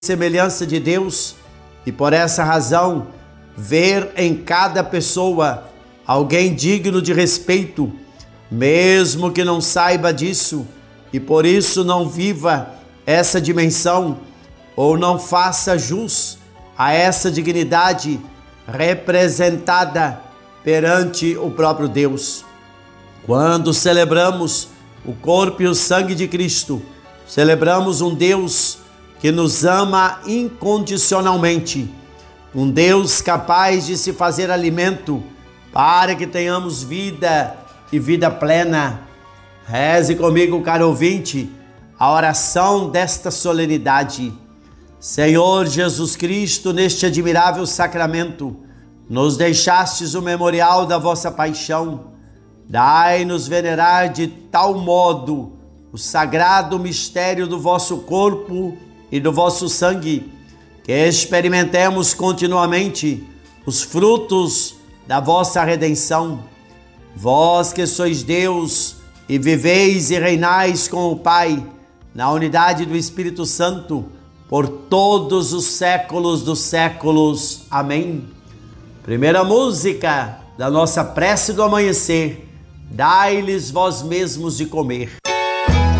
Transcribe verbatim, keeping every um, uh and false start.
semelhança de Deus e por essa razão ver em cada pessoa alguém digno de respeito, mesmo que não saiba disso e por isso não viva essa dimensão ou não faça jus a essa dignidade representada perante o próprio Deus. Quando celebramos o corpo e o sangue de Cristo, celebramos um Deus que nos ama incondicionalmente, um Deus capaz de se fazer alimento para que tenhamos vida e vida plena. Reze comigo, caro ouvinte, a oração desta solenidade. Senhor Jesus Cristo, neste admirável sacramento, nos deixastes o memorial da vossa paixão. Dai-nos venerar de tal modo o sagrado mistério do vosso corpo e do vosso sangue, que experimentemos continuamente os frutos da vossa redenção. Vós que sois Deus e viveis e reinais com o Pai, na unidade do Espírito Santo, por todos os séculos dos séculos. Amém. Primeira música da nossa prece do amanhecer: dai-lhes vós mesmos de comer.